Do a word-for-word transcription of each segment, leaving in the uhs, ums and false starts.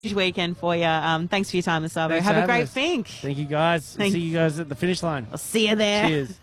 weekend for you. Um, thanks for your time this Arvo. Thanks Have for a great having us. think. Thank you, guys. Thank- See you guys at the finish line. I'll see you there. Cheers.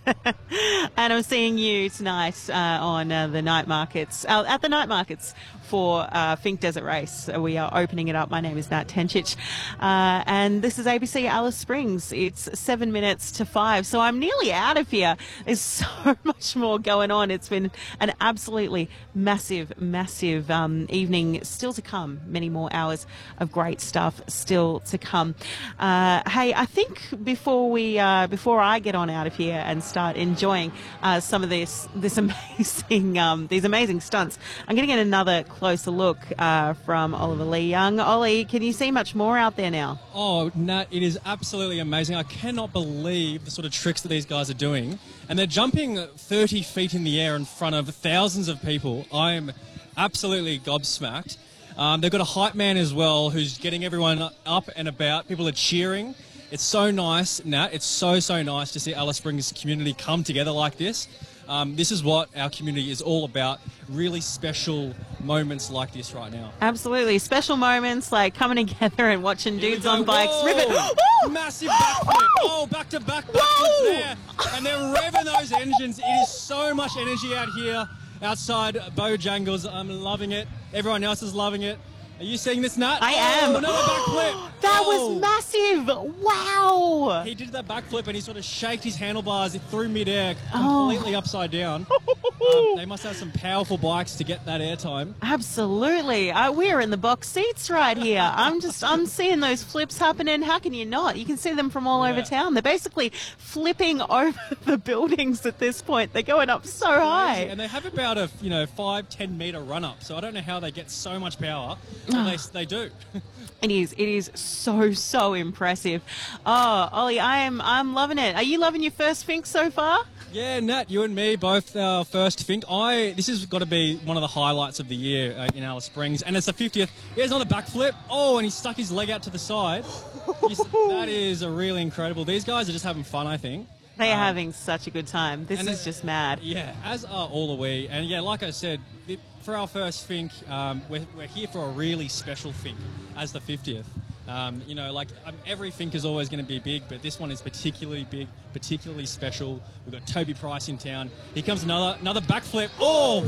And I'm seeing you tonight uh, on uh, the night markets, uh, at the night markets for uh, Fink Desert Race. We are opening it up. My name is Nat Tenchich, uh, and this is A B C Alice Springs. It's seven minutes to five, so I'm nearly out of here. There's so much more going on. It's been an absolutely massive, massive um, evening still to come. Many more hours of great stuff still to come. Uh, hey, I think before we, uh, before I get on out of here and start enjoying uh, some of this, this amazing, um, these amazing stunts, I'm going to get another closer look uh, from Oliver Lee Young. Ollie, can you see much more out there now? Oh, Nat, it is absolutely amazing. I cannot believe the sort of tricks that these guys are doing. And they're jumping thirty feet in the air in front of thousands of people. I'm absolutely gobsmacked. Um, they've got a hype man as well who's getting everyone up and about. People are cheering. It's so nice, Nat. It's so, so nice to see Alice Springs community come together like this. Um, this is what our community is all about. Really special moments like this right now. Absolutely. Special moments like coming together and watching Here dudes we go. on bikes. Whoa! Rip it. Massive backflip. Oh, back to back backflip there. And they're revving those engines. It is so much energy out here outside Bojangles. I'm loving it. Everyone else is loving it. Are you seeing this, Nat? I oh, am. Another backflip. That Oh. was massive. Wow. He did that backflip and he sort of shaked his handlebars through midair, Oh. completely upside down. um, they must have some powerful bikes to get that airtime. Absolutely. Uh, we're in the box seats right here. I'm just, I'm seeing those flips happening. How can you not? You can see them from all over Yeah. town. They're basically flipping over the buildings at this point. They're going up so high. And they have about a you know five ten meter run up. So I don't know how they get so much power, but they they do. It is, it is so, so impressive. Oh, Ollie, I am, I'm loving it. Are you loving your first Fink so far? Yeah, Nat, you and me both our first Fink. I this has got to be one of the highlights of the year uh, in Alice Springs, and it's the fiftieth. Here's another backflip. Oh, and he stuck his leg out to the side. He's- that is a really incredible. These guys are just having fun, I think. They are Um, having such a good time. This and is it- just mad. Yeah, as are all of we. And yeah, like I said, it, for our first Fink, um, we're, we're here for a really special Fink as the fiftieth. Um, you know, like um, every Fink is always going to be big, but this one is particularly big, particularly special. We've got Toby Price in town. Here comes another another backflip. Oh,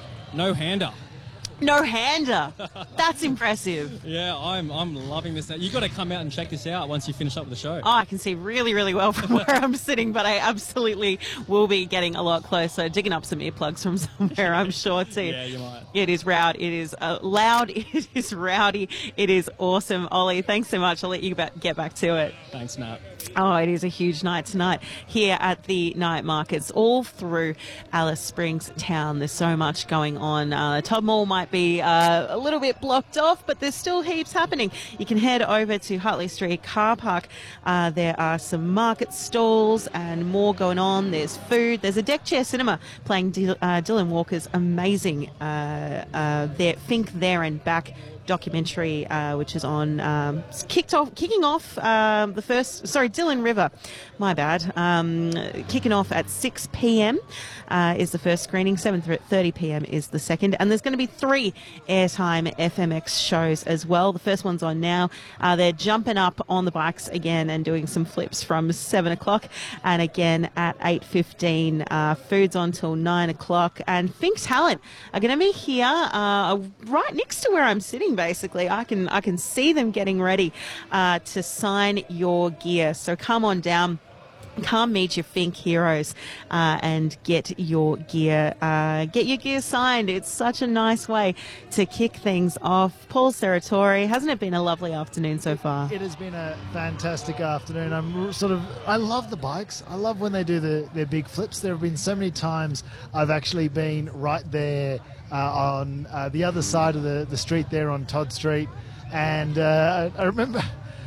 no hander. No hander. That's impressive. Yeah, I'm I'm loving this. You got to come out and check this out once you finish up with the show. Oh, I can see really, really well from where I'm sitting, but I absolutely will be getting a lot closer, digging up some earplugs from somewhere, I'm sure, too. Yeah, you might. It is loud, it is uh, loud, it is rowdy, it is awesome. Ollie, thanks so much. I'll let you ba- get back to it. Thanks, Nat. Oh, it is a huge night tonight here at the night markets all through Alice Springs town. There's so much going on. Uh, Todd Mall might be uh, a little bit blocked off, but there's still heaps happening. You can head over to Hartley Street Car Park. Uh, there are some market stalls and more going on. There's food. There's a deck chair cinema playing D- uh, Dylan Walker's amazing uh, uh, there, Fink There and Back documentary, uh, which is on, um, kicked off, kicking off um, the first, sorry, Dylan River, my bad, um, kicking off at six p.m. Uh, is the first screening, seven thirty p.m. is the second, and there's going to be three airtime F M X shows as well. The first one's on now. Uh, they're jumping up on the bikes again and doing some flips from seven o'clock, and again at eight fifteen. Uh, food's on till nine o'clock, and Fink Talent are going to be here uh, right next to where I'm sitting. Basically, I can I can see them getting ready uh, to sign your gear. So come on down. Come meet your Fink heroes uh, and get your gear, uh, get your gear signed. It's such a nice way to kick things off. Paul Serratori, hasn't it been a lovely afternoon so far? It has been a fantastic afternoon. I'm sort of, I love the bikes. I love when they do the, their big flips. There have been so many times I've actually been right there uh, on uh, the other side of the, the street there on Todd Street. And uh, I, I remember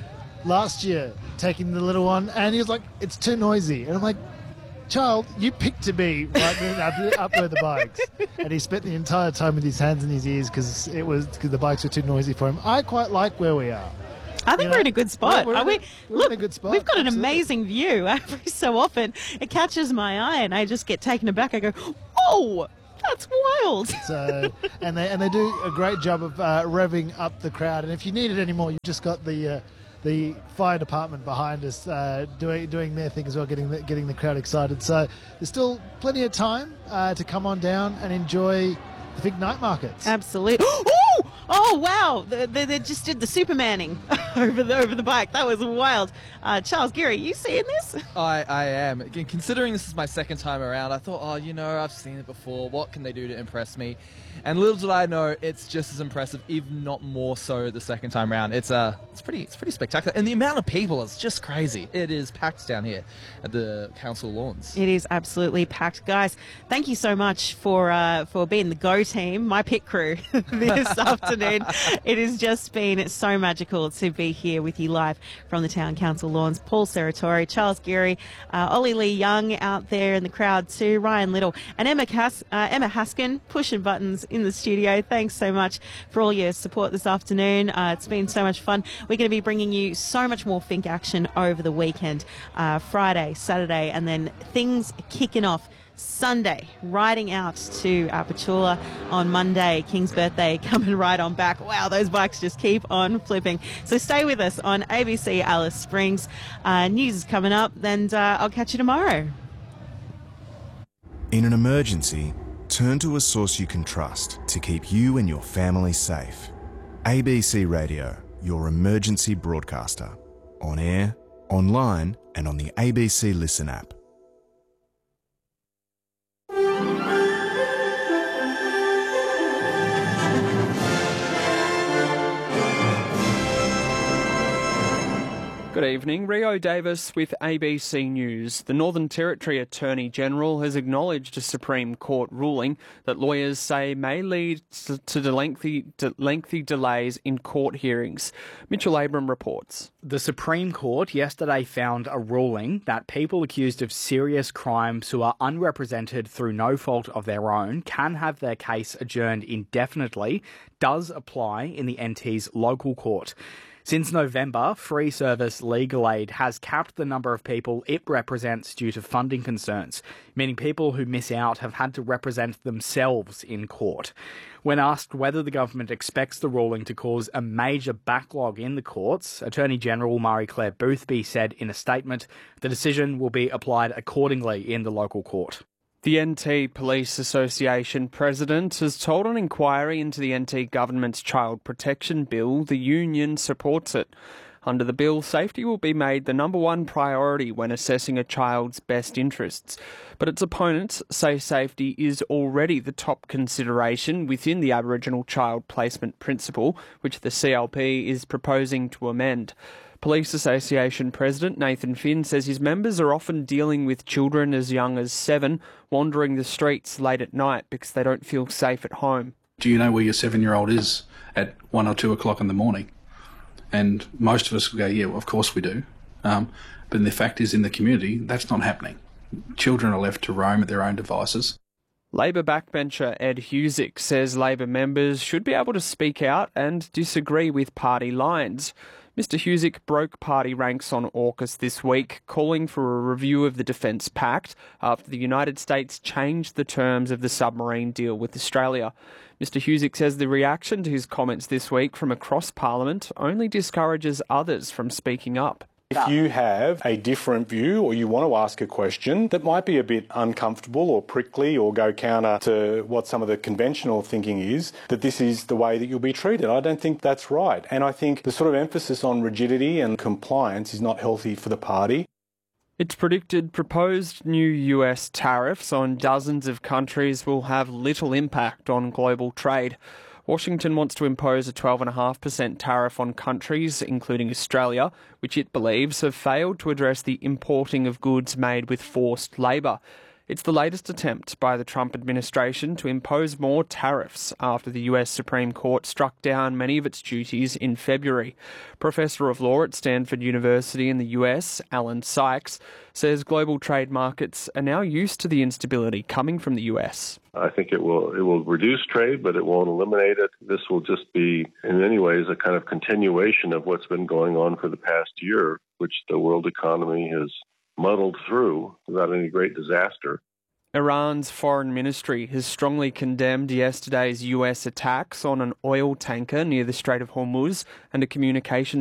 last year taking the little one, and he was like, it's too noisy. And I'm like, child, you picked to be right there up, up where the bikes. And he spent the entire time with his hands in his ears because it was because the bikes were too noisy for him. I quite like where we are. I think You we're know, in a good spot. we're- Are we're we? in a- we're Look, in a good spot, we've got an absolutely. amazing view. Every so often, it catches my eye, and I just get taken aback. I go, "Oh, That's wild. So, and they and they do a great job of uh, revving up the crowd. And if you need it anymore, you've just got the uh, the fire department behind us uh, doing doing their thing as well, getting the, getting the crowd excited. So there's still plenty of time uh, to come on down and enjoy the big night markets. Absolutely. Oh, oh wow! They, they, they just did the Supermaning over the over the bike. That was wild. Uh, Charles Geary, you seeing this? I, I am. Again, considering this is my second time around, I thought, oh, you know, I've seen it before. What can they do to impress me? And little did I know, it's just as impressive, if not more so, the second time around. It's uh, it's pretty, it's pretty spectacular, and the amount of people is just crazy. It is packed down here at the council lawns. It is absolutely packed, guys. Thank you so much for uh, for being the Go team, my pit crew this afternoon. It has just been so magical to be here with you live from the Town Council lawns. Paul Serratori, Charles Geary, uh, Ollie Lee Young out there in the crowd too, Ryan Little, and Emma Cas- uh, Emma Haskin pushing buttons in the studio. Thanks so much for all your support this afternoon. Uh, it's been so much fun. We're going to be bringing you so much more Think action over the weekend, uh, Friday, Saturday, and then things kicking off Sunday, riding out to uh, Petula on Monday, King's birthday, coming right on back. Wow, those bikes just keep on flipping. So stay with us on A B C Alice Springs. Uh, news is coming up, and uh, I'll catch you tomorrow. In an emergency, turn to a source you can trust to keep you and your family safe. A B C Radio, your emergency broadcaster. On air, online, and on the A B C Listen app. Good evening. Rio Davis with A B C News. The Northern Territory Attorney-General has acknowledged a Supreme Court ruling that lawyers say may lead to, to lengthy, to lengthy delays in court hearings. Mitchell Abram reports. The Supreme Court yesterday found a ruling that people accused of serious crimes who are unrepresented through no fault of their own can have their case adjourned indefinitely does apply in the N T's local court. Since November, Free Service Legal Aid has capped the number of people it represents due to funding concerns, meaning people who miss out have had to represent themselves in court. When asked whether the government expects the ruling to cause a major backlog in the courts, Attorney-General Marie-Claire Boothby said in a statement the decision will be applied accordingly in the local court. The N T Police Association president has told an inquiry into the N T government's Child Protection Bill the union supports it. Under the bill, safety will be made the number one priority when assessing a child's best interests. But its opponents say safety is already the top consideration within the Aboriginal Child Placement Principle, which the C L P is proposing to amend. Police Association President Nathan Finn says his members are often dealing with children as young as seven wandering the streets late at night because they don't feel safe at home. Do you know where your seven-year-old is at one or two o'clock in the morning? And most of us will go, yeah, well, of course we do. Um, but the fact is, in the community, that's not happening. Children are left to roam at their own devices. Labor backbencher Ed Husick says Labor members should be able to speak out and disagree with party lines. Mister Husick broke party ranks on AUKUS this week, calling for a review of the Defence Pact after the United States changed the terms of the submarine deal with Australia. Mister Husick says the reaction to his comments this week from across Parliament only discourages others from speaking up. If you have a different view or you want to ask a question that might be a bit uncomfortable or prickly or go counter to what some of the conventional thinking is, that this is the way that you'll be treated. I don't think that's right. And I think the sort of emphasis on rigidity and compliance is not healthy for the party. It's predicted proposed new U S tariffs on dozens of countries will have little impact on global trade. Washington wants to impose a twelve point five percent tariff on countries, including Australia, which it believes have failed to address the importing of goods made with forced labour. It's the latest attempt by the Trump administration to impose more tariffs after the U S Supreme Court struck down many of its duties in February. Professor of Law at Stanford University in the U S, Alan Sykes, says global trade markets are now used to the instability coming from the U S. I think it will it will reduce trade, but it won't eliminate it. This will just be, in many ways, a kind of continuation of what's been going on for the past year, which the world economy has muddled through without any great disaster. Iran's foreign ministry has strongly condemned yesterday's U S attacks on an oil tanker near the Strait of Hormuz and a communications